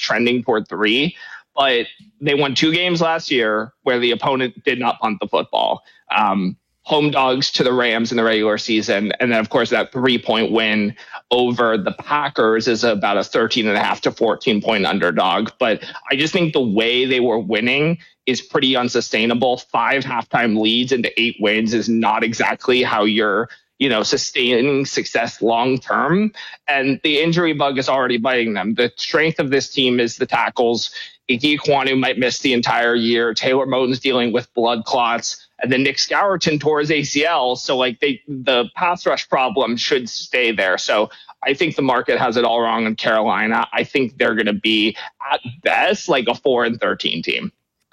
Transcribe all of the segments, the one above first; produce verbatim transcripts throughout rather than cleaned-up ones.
trending toward three. But they won two games last year where the opponent did not punt the football. Um, home dogs to the Rams in the regular season. And then, of course, that three-point win over the Packers is about a thirteen and a half to fourteen point underdog. But I just think the way they were winning is pretty unsustainable. Five halftime leads into eight wins is not exactly how you're, you know, sustaining success long term. And the injury bug is already biting them. The strength of this team is the tackles. Ike Ekwonu might miss the entire year. Taylor Moton's dealing with blood clots. And then Nick Skouerton tore his A C L. So like they, the pass rush problem should stay there. So I think the market has it all wrong in Carolina. I think they're going to be at best like a four and thirteen team.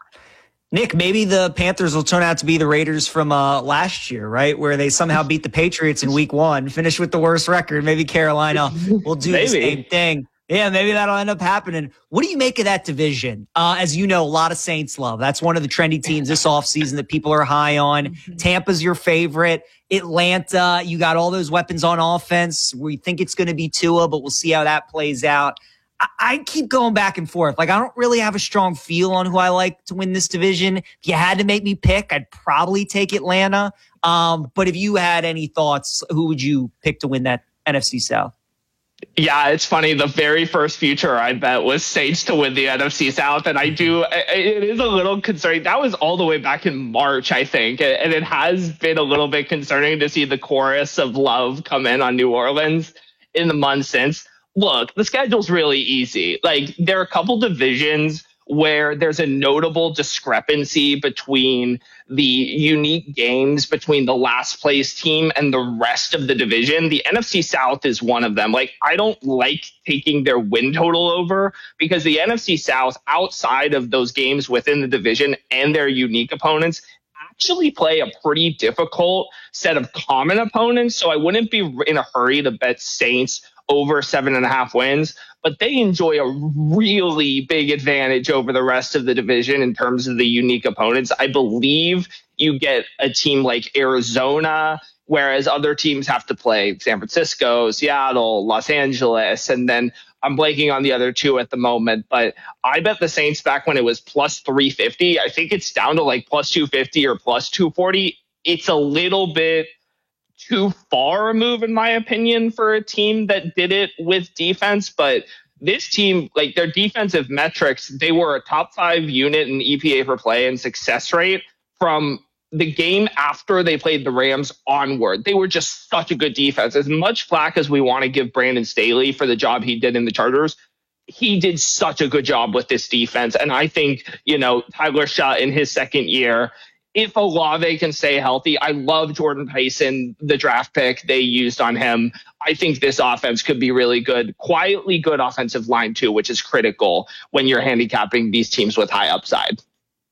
Nick, maybe the Panthers will turn out to be the Raiders from uh, last year, right? Where they somehow beat the Patriots in week one, finish with the worst record. Maybe Carolina will do the same thing. Yeah, maybe that'll end up happening. What do you make of that division? Uh, as you know, a lot of Saints love. That's one of the trendy teams this offseason that people are high on. Tampa's your favorite. Atlanta, you got all those weapons on offense. We think it's going to be Tua, but we'll see how that plays out. I, I keep going back and forth. Like, I don't really have a strong feel on who I like to win this division. If you had to make me pick, I'd probably take Atlanta. Um, but if you had any thoughts, who would you pick to win that N F C South? Yeah, it's funny. The very first future I bet was Saints to win the N F C South. And I do, it is a little concerning. That was all the way back in March, I think. And it has been a little bit concerning to see the chorus of love come in on New Orleans in the months since. Look, the schedule's really easy. Like, there are a couple divisions where there's a notable discrepancy between the unique games between the last place team and the rest of the division. The N F C South is one of them. Like, I don't like taking their win total over because the N F C South, outside of those games within the division and their unique opponents, actually play a pretty difficult set of common opponents. So I wouldn't be in a hurry to bet Saints over seven and a half wins, but they enjoy a really big advantage over the rest of the division in terms of the unique opponents. I believe you get a team like Arizona, whereas other teams have to play San Francisco, Seattle, Los Angeles, and then I'm blanking on the other two at the moment, but I bet the Saints back when it was plus three fifty. I think it's down to like plus two fifty or plus two forty. It's a little bit too far a move, in my opinion, for a team that did it with defense. But this team, like their defensive metrics, they were a top five unit in E P A per play and success rate from the game after they played the Rams onward. They were just such a good defense. As much flack as we want to give Brandon Staley for the job he did in the Chargers, he did such a good job with this defense. And I think, you know, Tyler Shutt in his second year, if Olave can stay healthy, I love Jordan Payson, the draft pick they used on him. I think this offense could be really good. Quietly good offensive line, too, which is critical when you're handicapping these teams with high upside.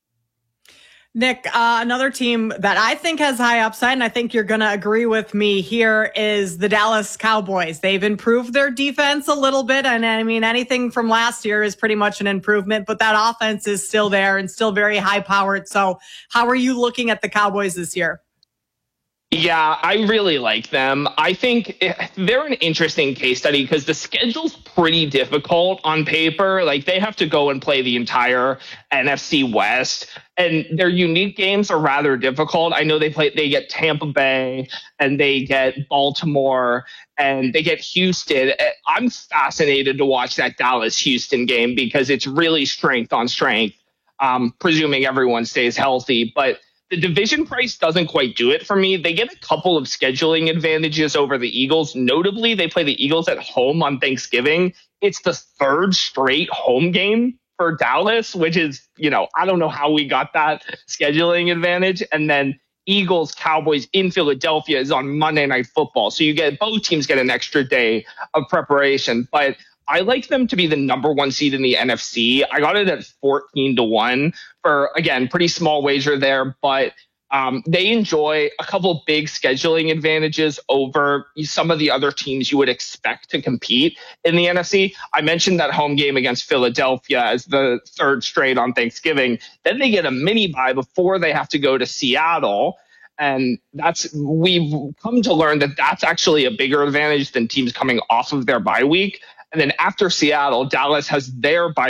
Nick, uh, another team that I think has high upside, and I think you're going to agree with me here, is the Dallas Cowboys. They've improved their defense a little bit, and I mean, anything from last year is pretty much an improvement, but that offense is still there and still very high-powered. So how are you looking at the Cowboys this year? Yeah, I really like them. I think they're an interesting case study because the schedule's pretty difficult on paper. Like, they have to go and play the entire N F C West, and their unique games are rather difficult. I know they play, they get Tampa Bay and they get Baltimore and they get Houston. I'm fascinated to watch that Dallas-Houston game because it's really strength on strength, um, presuming everyone stays healthy. But the division price doesn't quite do it for me. They get a couple of scheduling advantages over the Eagles. Notably, they play the Eagles at home on Thanksgiving. It's the third straight home game for Dallas, which is, you know, I don't know how we got that scheduling advantage. And then Eagles, Cowboys in Philadelphia is on Monday Night Football. So you get both teams get an extra day of preparation. But I like them to be the number one seed in the N F C. I got it at fourteen to one for, again, pretty small wager there, but um, they enjoy a couple big scheduling advantages over some of the other teams you would expect to compete in the N F C. I mentioned that home game against Philadelphia as the third straight on Thanksgiving. Then they get a mini bye before they have to go to Seattle. And that's, we've come to learn that that's actually a bigger advantage than teams coming off of their bye week. And then after Seattle, Dallas has their bye